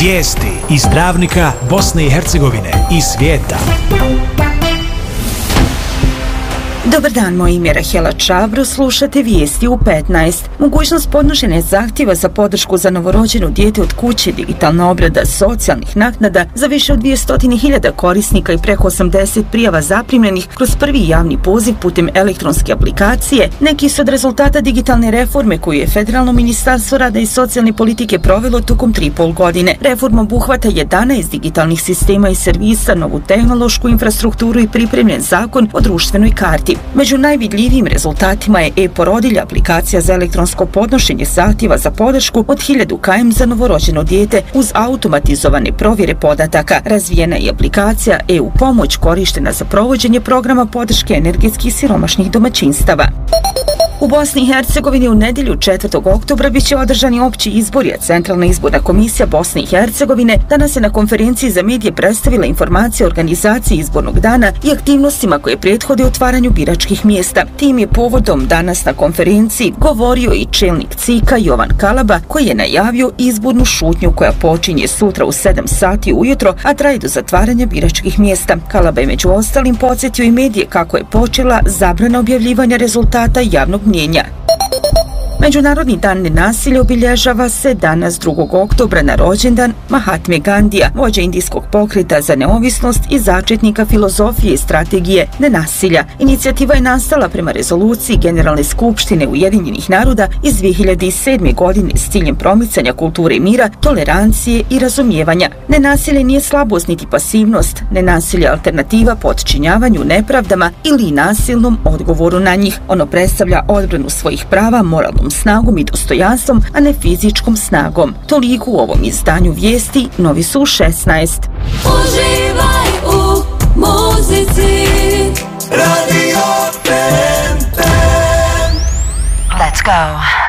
Vijesti iz Travnika, Bosne i Hercegovine i svijeta. Dobar dan, moje ime je Rahela Čabro, slušate vijesti u 15. Mogućnost podnošenja zahtjeva za podršku za novorođeno dijete od kuće, digitalna obrada socijalnih naknada za više od 200.000 korisnika i preko 80 prijava zaprimljenih kroz prvi javni poziv putem elektronske aplikacije, neki su od rezultata digitalne reforme koju je Federalno ministarstvo rada i socijalne politike provelo tokom 3,5 godine. Reforma obuhvata 11 digitalnih sistema i servisa, novu tehnološku infrastrukturu i pripremljen zakon o društvenoj karti. Među najvidljivijim rezultatima je e-porodilja, aplikacija za elektronsko podnošenje zahtjeva za podršku od 1000 km za novorođeno dijete uz automatizovane provjere podataka. Razvijena je aplikacija EU pomoć korištena za provođenje programa podrške energetski siromašnih domaćinstava. U Bosni i Hercegovini u nedjelju 4. oktobra biće održani opći izbori, a Centralna izborna komisija Bosne i Hercegovine danas je na konferenciji za medije predstavila informacije o organizaciji izbornog dana i aktivnostima koje prethode otvaranju biračkih mjesta. Tim je povodom danas na konferenciji govorio i čelnik CIK-a Jovan Kalaba, koji je najavio izbornu šutnju koja počinje sutra u 7 sati ujutro, a traje do zatvaranja biračkih mjesta. Kalaba je među ostalim podsjetio i medije kako je počela zabrana objavljivanja rezultata javnog mnijenja. Međunarodni dan nenasilja obilježava se danas 2. oktobra na rođendan Mahatme Gandija, vođa indijskog pokreta za neovisnost i začetnika filozofije i strategije nenasilja. Inicijativa je nastala prema rezoluciji Generalne skupštine Ujedinjenih naroda iz 2007. godine s ciljem promicanja kulture mira, tolerancije i razumijevanja. Nenasilje nije slabost niti pasivnost, nenasilje je alternativa podčinjavanju nepravdama ili nasilnom odgovoru na njih. Ono predstavlja odbranu svojih prava, moralnom snagom i dostojanstvom, a ne fizičkom snagom. Toliko u ovom izdanju vijesti, novi su u 16. Uživaj u muzici. Radio PNP. Let's go.